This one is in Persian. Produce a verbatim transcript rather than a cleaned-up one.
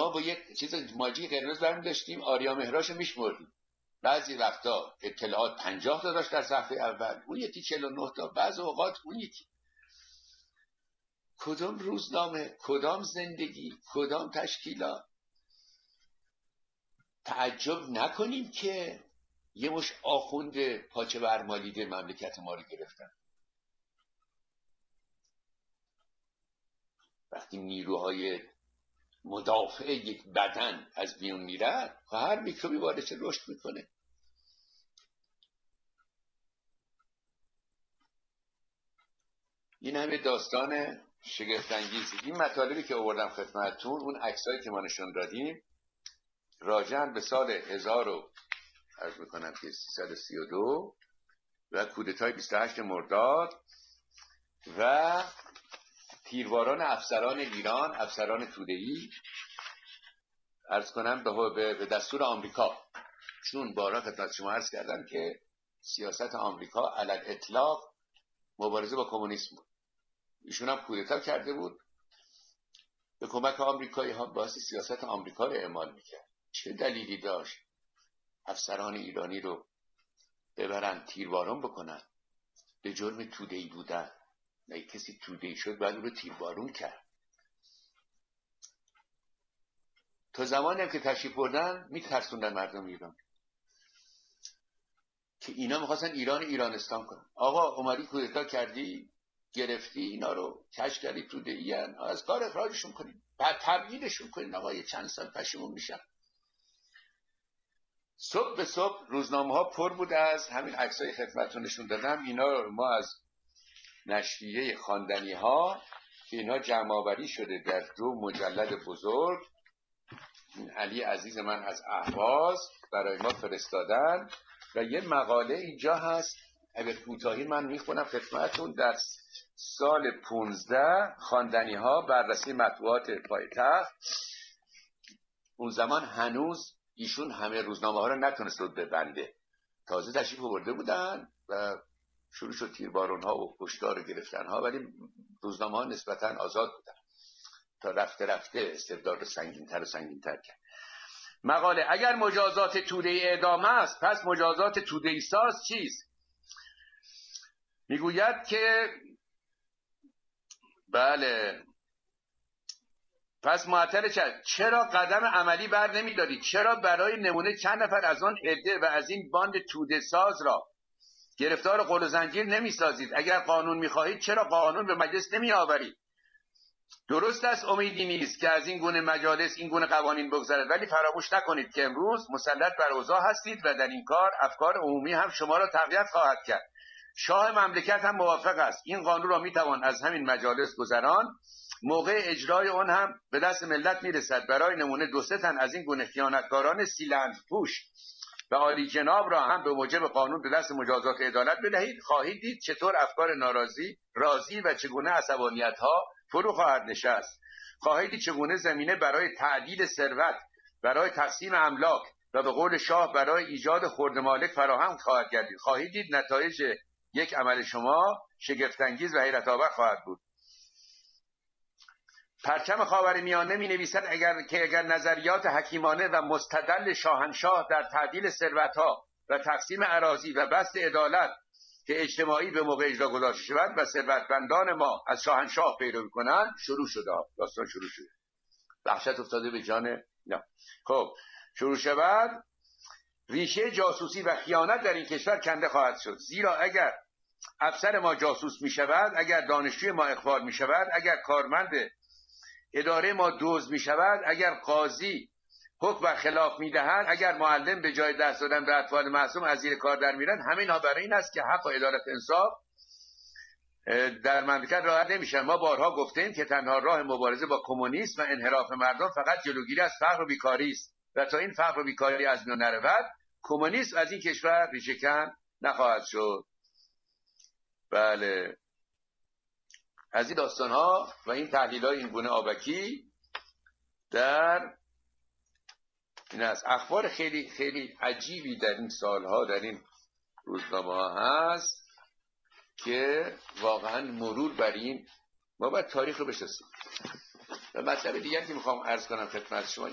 ما با یک چیز ماجی قرمز برمی داشتیم، آریا مهراش میشمردیم. بعضی وقتا اطلاعات پنجاه تا داشت در صفحه اول، اون یکی چهل و نه تا، بعض اوقات اون یکی. کدام روزنامه، کدام زندگی، کدام تشکیلات. تعجب نکنیم که یه مش آخوند پاچه برمالیده مملکت ما رو گرفتن. وقتی نیروهای مدافع یک بدن از میون میرن، هر میکروبی وارد رشد میکنه. این همه داستان شگفت‌انگیزی. این مطالبی که آوردم خدمتتون، اون عکسایی که ما نشون دادیم، راجع به سال هزار و عرض میکنم که سیصد و سی و دو و کودتای بیست و هشت مرداد و تیرواران افسران ایران، افسران توده‌ای، عرض کنم به به دستور آمریکا. چون بارها خدمت شما عرض کردم که سیاست آمریکا علی الاطلاق مبارزه با کمونیسم بود. ایشون هم کودتا کرده بود، به کمک آمریکایی ها باعث سیاست آمریکا رو اعمال میکرد. چه دلیلی داشت افسران ایرانی رو ببرن تیروارون بکنن به جرم توده‌ای بودن؟ نه، کسی توده‌ای شد بعد اون رو تیروارون کرد. تا زمانی هم که تشریف بردن میترسوندن مردم ایران که اینا میخواستن ایران ایرانستان کنن. آقا اومدی کودتا کردی، گرفتی اینا رو، کش کردی توده‌ای ان، از کار اخراجشون کنین، بعد تبعیدشون کنین. آقا یه چند سال پشیمون میشن. صبح به صبح روزنامه ها پر بود از همین عکسای خدمتتون نشون دادم. اینا رو ما از نشریه خواندنی ها که اینها جمع آوری شده در دو مجلد بزرگ، علی عزیز من از اهواز برای ما فرستادن و یه مقاله اینجا هست. اگر کوتاهی من میخونم خدمتتون. در سال پونزده خواندنی ها بررسی مطبوعات پایتخت. اون زمان هنوز ایشون همه روزنامه ها رو نتونست رو ببنده، تازه تشریف آورده بودن و شروع شد تیربارون ها و کشتار گرفتن ها، ولی روزنامه ها نسبتا آزاد بودن تا رفته رفته استبداد رو سنگین‌تر و سنگین‌تر کرد. مقاله: اگر مجازات توده‌ای اعدام است، پس مجازات توده‌ای ساز چیست؟ میگوید که بله، پس معطل چند چرا قدم عملی بر نمی‌دارید؟ چرا برای نمونه چند نفر از آن عده و از این باند توده ساز را گرفتار قل و زنجیر نمی‌سازید؟ اگر قانون می‌خواهید چرا قانون به مجلس نمی‌آورید؟ درست است امیدی نیست که از این گونه مجالس این گونه قوانین بگذرد، ولی فراموش نکنید که امروز مسلط بر اوضاع هستید و در این کار افکار عمومی هم شما را تقویت خواهد کرد. شاه مملکت هم موافق است. این قانون را میتوان از همین مجالس گذران، موقع اجرای آن هم به دست ملت میرسد. برای نمونه دو سه تن از این گونه خیانتکاران سیلند پوش و عالی جناب را هم به موجب قانون به دست مجازات عدالت بدهید. خواهید دید چطور افکار ناراضی راضی و چگونه عصبانیت ها فرو خواهد نشست. خواهید دید چگونه زمینه برای تعدیل ثروت، برای تقسیم املاک و به قول شاه برای ایجاد خرد مالک فراهم خواهد گردید. خواهید دید نتایج یک عمل شما شگفت‌انگیز و حیرت آور خواهد بود. پرچم خاورمیانه می نویسد اگر که اگر نظریات حکیمانه و مستدل شاهنشاه در تعدیل ثروت‌ها و تقسیم اراضی و بسط عدالت که اجتماعی به موقع اجرا گذاشته شود و ثروتمندان ما از شاهنشاه پیروی کنند شروع شده. داستان شروع شده. وحشت افتاده به جان نه. خب شروع شود، ریشه جاسوسی و خیانت در این کشور کنده خواهد شد. زیرا اگر افسر ما جاسوس می شود، اگر دانشجوی ما اخبار می شود، اگر کارمند اداره ما دزد می شود، اگر قاضی حکم بر خلاف می دهد، اگر معلم به جای دست دادن به اطفال معصوم از زیر کار در میرن، همین ها برای این است که حق و عدالت انصاف در مملکت رعایت نمیشه. ما بارها گفتیم که تنها راه مبارزه با کمونیسم و انحراف مردم فقط جلوگیری از فقر و بیکاری است و تا این فقر و بیکاری از میان نرود، کمونیسم از این کشور ریشه‌کن نخواهد شد. بله، از این داستان ها و این تحلیل های این گونه آبکی در این از اخبار خیلی خیلی عجیبی در این سالها در این روزنامه ها هست که واقعا مرور بر این ما باید تاریخ رو بشناسیم. و مطلب دیگر که میخوام عرض کنم خدمت شما